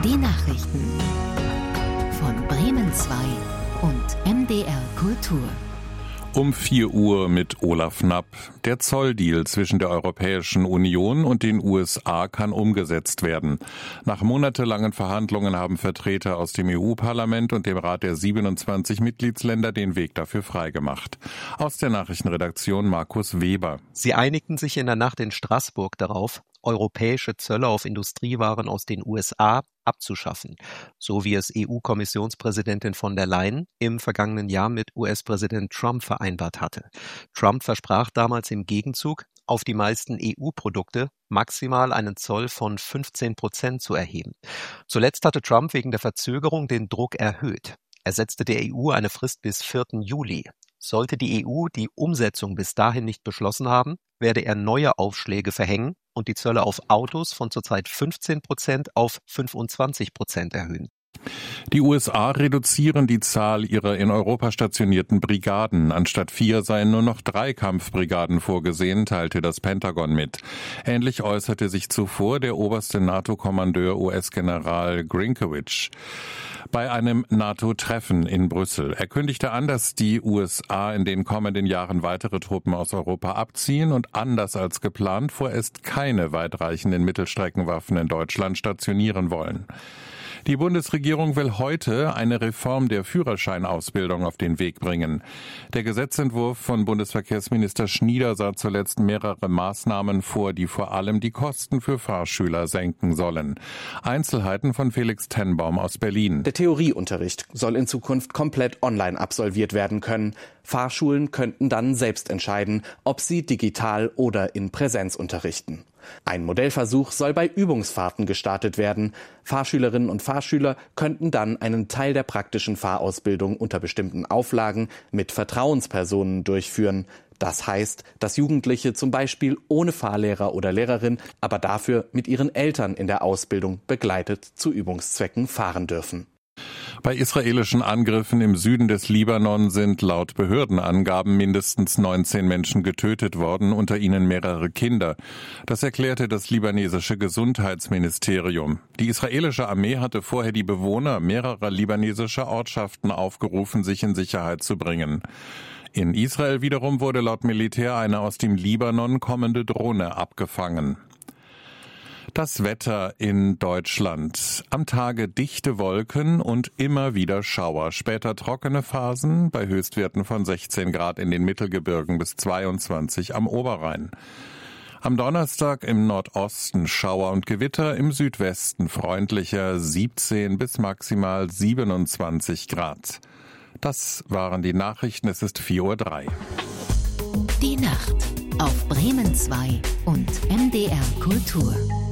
Die Nachrichten von Bremen 2 und MDR Kultur. Um 4 Uhr mit Olaf Knapp. Der Zolldeal zwischen der Europäischen Union und den USA kann umgesetzt werden. Nach monatelangen Verhandlungen haben Vertreter aus dem EU-Parlament und dem Rat der 27 Mitgliedsländer den Weg dafür freigemacht. Aus der Nachrichtenredaktion Markus Weber. Sie einigten sich in der Nacht in Straßburg darauf, europäische Zölle auf Industriewaren aus den USA abzuschaffen, so wie es EU-Kommissionspräsidentin von der Leyen im vergangenen Jahr mit US-Präsident Trump vereinbart hatte. Trump versprach damals im Gegenzug, auf die meisten EU-Produkte maximal einen Zoll von 15% zu erheben. Zuletzt hatte Trump wegen der Verzögerung den Druck erhöht. Er setzte der EU eine Frist bis 4. Juli. Sollte die EU die Umsetzung bis dahin nicht beschlossen haben, werde er neue Aufschläge verhängen und die Zölle auf Autos von zurzeit 15% auf 25% erhöhen. Die USA reduzieren die Zahl ihrer in Europa stationierten Brigaden. Anstatt 4 seien nur noch 3 Kampfbrigaden vorgesehen, teilte das Pentagon mit. Ähnlich äußerte sich zuvor der oberste NATO-Kommandeur US-General Grinkewitsch bei einem NATO-Treffen in Brüssel. Er kündigte an, dass die USA in den kommenden Jahren weitere Truppen aus Europa abziehen und anders als geplant vorerst keine weitreichenden Mittelstreckenwaffen in Deutschland stationieren wollen. Die Bundesregierung will heute eine Reform der Führerscheinausbildung auf den Weg bringen. Der Gesetzentwurf von Bundesverkehrsminister Schnieder sah zuletzt mehrere Maßnahmen vor, die vor allem die Kosten für Fahrschüler senken sollen. Einzelheiten von Felix Tenbaum aus Berlin. Der Theorieunterricht soll in Zukunft komplett online absolviert werden können. Fahrschulen könnten dann selbst entscheiden, ob sie digital oder in Präsenz unterrichten. Ein Modellversuch soll bei Übungsfahrten gestartet werden. Fahrschülerinnen und Fahrschüler könnten dann einen Teil der praktischen Fahrausbildung unter bestimmten Auflagen mit Vertrauenspersonen durchführen. Das heißt, dass Jugendliche zum Beispiel ohne Fahrlehrer oder Lehrerin, aber dafür mit ihren Eltern in der Ausbildung begleitet zu Übungszwecken fahren dürfen. Bei israelischen Angriffen im Süden des Libanon sind laut Behördenangaben mindestens 19 Menschen getötet worden, unter ihnen mehrere Kinder. Das erklärte das libanesische Gesundheitsministerium. Die israelische Armee hatte vorher die Bewohner mehrerer libanesischer Ortschaften aufgerufen, sich in Sicherheit zu bringen. In Israel wiederum wurde laut Militär eine aus dem Libanon kommende Drohne abgefangen. Das Wetter in Deutschland. Am Tage dichte Wolken und immer wieder Schauer. Später trockene Phasen bei Höchstwerten von 16 Grad in den Mittelgebirgen bis 22 am Oberrhein. Am Donnerstag im Nordosten Schauer und Gewitter, im Südwesten freundlicher 17 bis maximal 27 Grad. Das waren die Nachrichten. Es ist 4:03 Uhr. Die Nacht auf Bremen 2 und MDR Kultur.